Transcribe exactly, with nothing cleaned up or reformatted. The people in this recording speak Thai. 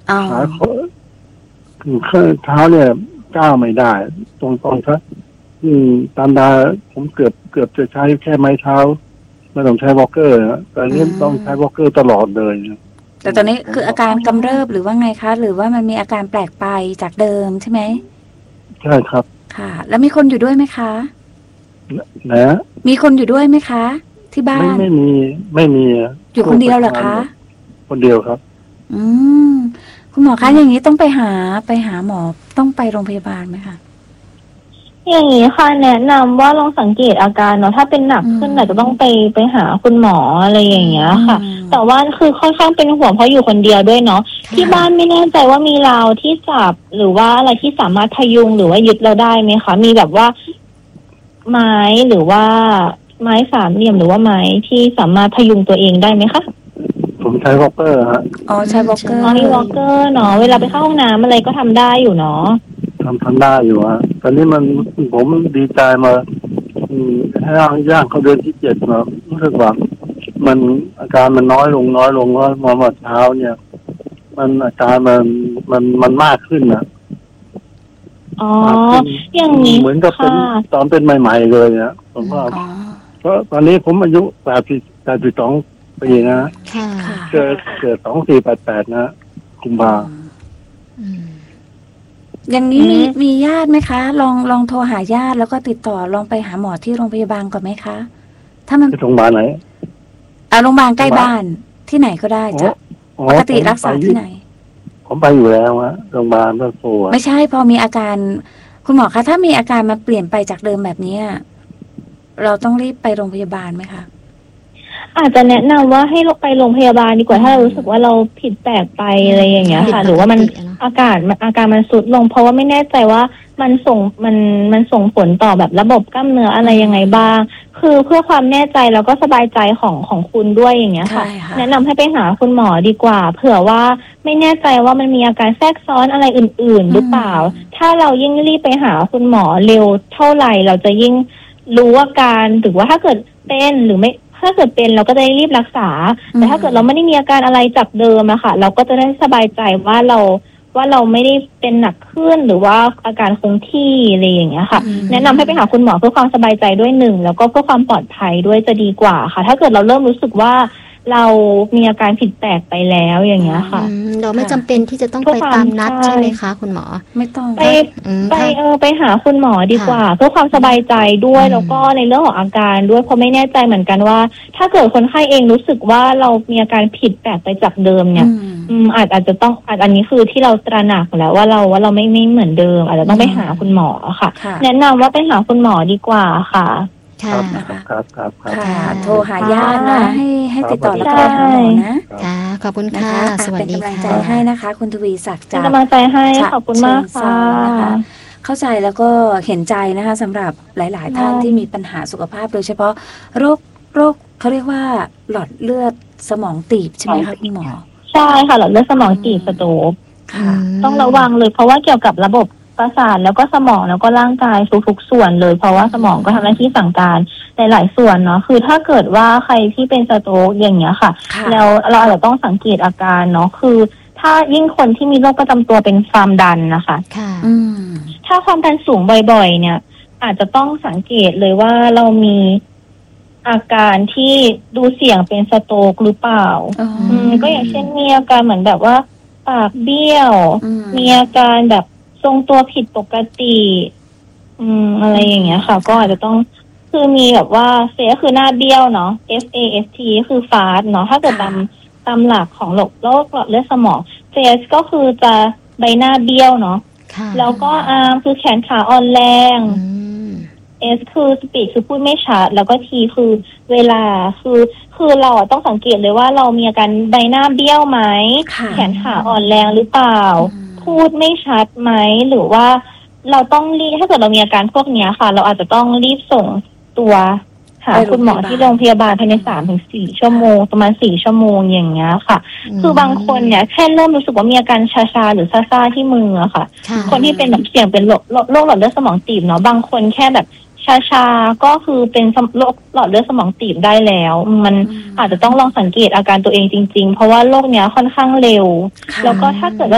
ขาคือเท้าเนี่ยก้าวไม่ได้ตรงตรงครับอืมตามดาผมเกือบเกือบจะใช้แค่ไม้เท้าไม่ต้องใช้วอล์กเกอร์นะแต่นี้ต้องใช้วอล์กเกอร์ตลอดเลยแต่ตอนนี้คืออาการกำเริบหรือว่าไงคะหรือว่ามันมีอาการแปลกไปจากเดิมใช่ไหมใช่ครับค่ะแล้วมีคนอยู่ด้วยไหมคะนะมีคนอยู่ด้วยไหมคะที่บ้านไม่ไม่มีไม่มีอยู่คนเดียวเหรอคะคนเดียวครับอืมคุณหมอคะอย่างนี้ต้องไปหาไปหาหมอต้องไปโรงพยาบาลไหมคะอย่างนี้ค่ะแนะนำว่าลองสังเกตอาการเนาะถ้าเป็นหนักขึ้นอาจจะต้องไปไปหาคุณหมออะไรอย่างเงี้ยค่ะแต่ว่าคือค่อนข้างเป็นห่วงเพราะอยู่คนเดียวด้วยเนาะที่บ้านไม่แน่ใจว่ามีราวที่จับหรือว่าอะไรที่สามารถพยุงหรือว่ายึดเราได้ไหมคะมีแบบว่าไม้หรือว่าไม้สามเหลี่ยมหรือว่าไม้ที่สามารถพยุงตัวเองได้ไหมคะผมใช้วอล์กเกอร์ฮะอ๋อใช้วอล์กเกอร์อ๋อมีวอล์กเกอร์เนาะเวลาไปเข้าห้องน้ำอะไรก็ทำได้อยู่เนาะทำทำได้อยู่ฮะตอนนี้มันผมดีใจมาให้ย่างย่างเขาเดือนที่เจ็ดมารู้สึกว่ามันอาการมันน้อยลงน้อยลงว่าเมื่อเช้าเนี่ยมันอาการมันมันมันมากขึ้นนะอ๋ออย่างนี้เหมือนกับเป็นตอนเป็นใหม่ๆเลยนะผมว่าเพราะตอนนี้ผมอายุแปดสิบแปดสิบสองปีนะเกิดเกิดสองสี่แปดแปดนะกุมภาอย่างนี้มีมีญาติไหมคะลองลองโทรหาญาติแล้วก็ติดต่อลองไปหาหมอที่โรงพยาบาลก่อนไหมคะถ้ามันโรงพยาบาลไหนเอาโรงพยาบาลใกล้บ้านที่ไหนก็ได้จ้ะปกติรักษาที่ไหนผมไปอยู่แล้วฮะโรงพยาบาลเพื่อโฟไม่ใช่พอมีอาการคุณหมอคะถ้ามีอาการมาเปลี่ยนไปจากเดิมแบบนี้เราต้องรีบไปโรงพยาบาลไหมคะอาจจะแนะนำว่าให้เราไปโรงพยาบาลดีกว่าถ้าเรารู้สึกว่าเราผิดแปลกไปอะไรอย่างเงี้ยค่ะหรือว่ามันอากาศอาการมันสุดลงเพราะว่าไม่แน่ใจว่ามันส่งมันมันส่งผลต่อแบบระบบกล้ามเนื้ออะไรยังไงบ้างคือเพื่อความแน่ใจแล้วก็สบายใจของของคุณด้วยอย่างเงี้ยค่ะแนะนำให้ไปหาคุณหมอดีกว่าเผื่อว่าไม่แน่ใจว่ามันมีอาการแทรกซ้อนอะไรอื่นๆหรือเปล่าถ้าเรายิ่งรีบไปหาคุณหมอเร็วเท่าไหร่เราจะยิ่งรู้อาการหรือว่าถ้าเกิดเป็นหรือไม่ถ้าเกิดเป็นเราก็จะรีบรักษาแต่ถ้าเกิดเราไม่ได้มีอาการอะไรจากเดิมอะค่ะเราก็จะได้สบายใจว่าเราว่าเราไม่ได้เป็นหนักขึ้นหรือว่าอาการคงที่อะไรอย่างเงี้ยค่ะแนะนำให้ไปหาคุณหมอเพื่อความสบายใจด้วยหนึ่งแล้วก็เพื่อความปลอดภัยด้วยจะดีกว่าค่ะถ้าเกิดเราเริ่มรู้สึกว่าเรามีอาการผิดแปลกไปแล้วอย่างเงี้ยค่ะเราไม่จำเป็นที่จะต้องไปตามนัดใช่ไหมคะคุณหมอไม่ต้องไปไปเออไปหาคุณหมอดีกว่าเพื่อความสบายใจด้วยแล้วก็ในเรื่องของอาการด้วยเพราะไม่แน่ใจเหมือนกันว่าถ้าเกิดคนไข้เองรู้สึกว่าเรามีอาการผิดแปลกไปจากเดิมเนี่ยอืมอาจอาจจะต้องอาจอันนี้คือที่เราตระหนักแล้วว่าเราว่าเราไม่ไม่เหมือนเดิมอาจจะต้องไปหาคุณหมอค่ะแนะนำว่าไปหาคุณหมอดีกว่าค่ะครับครับครับค่ะโทรหาญาตินะให้ให้ติดต่อแล้วก็หาหมอนะค่ะขอบคุณค่ะสวัสดีค่ะเป็นกำลังใจให้นะคะคุณทวีศักดิ์จากเป็นกำลังใจให้ขอบคุณมากค่ะเข้าใจแล้วก็เห็นใจนะคะสำหรับหลายๆท่านที่มีปัญหาสุขภาพโดยเฉพาะโรคโรคเขาเรียกว่าหลอดเลือดสมองตีบใช่ไหมคะคุณหมอใช่ค่ะหลอดเลือดสมองตีบสโตรกต้องระวังเลยเพราะว่าเกี่ยวกับระบบประสาทแล้วก็สมองแล้วก็ร่างกายทุกๆส่วนเลยเพราะว่าสมองก็ทำหน้าที่สั่งการในหลายส่วนเนาะคือถ้าเกิดว่าใครที่เป็นสโตรกอย่างเงี้ยค่ะแล้วเราอาจจะต้องสังเกตอาการเนาะคือถ้ายิ่งคนที่มีโรคประจำตัวเป็นความดันนะคะถ้าความดันสูงบ่อยๆเนี่ยอาจจะต้องสังเกตเลยว่าเรามีอาการที่ดูเสี่ยงเป็นสโตรกหรือเปล่าอืมก็อย่างเช่นมีอาการเหมือนแบบว่าปากเบี้ยวมีอาการแบบทรงตัวผิดปกติอืมอะไรอย่างเงี้ยค่ะก็อาจจะต้องคือมีแบบว่าเฟคือหน้าเบี้ยวเนาะ F A S T คือฟาสเนาะถ้าเกิดตามตามหลักของโรคโรคหลอดเลือดสมอง F ก็คือจะใบหน้าเบี้ยวเนาะแล้วก็ R คือแขนขาอ่อนแรง S คือสปีดคือพูดไม่ชัดแล้วก็ T คือเวลาคือคือเราต้องสังเกตเลยว่าเรามีอาการใบหน้าเบี้ยวไหมแขนขาอ่อนแรงหรือเปล่าพูดไม่ชัดไหมหรือว่าเราต้องรีบถ้าเกิดเรามีอาการพวกนี้ค่ะเราอาจจะต้องรีบส่งตัวหาคุณหมอที่โรงพยาบาลภายในสามถึงสี่ชั่วโมงประมาณสี่ชั่วโมงอย่างเงี้ยค่ะคือบางคนเนี่ยแค่เริ่มรู้สึกว่ามีอาการชาๆหรือซ่าๆที่มือค่ะคนที่เป็นแบบเสี่ยงเป็นโรคโรคหลอดเลือดสมองตีบเนาะบางคนแค่แบบชาๆก็คือเป็นโรคหลอดเลือดสมองตีบได้แล้วมันอาจจะต้องลองสังเกตอาการตัวเองจริงๆเพราะว่าโรคเนี้ยค่อนข้างเร็วแล้วก็ถ้าเกิด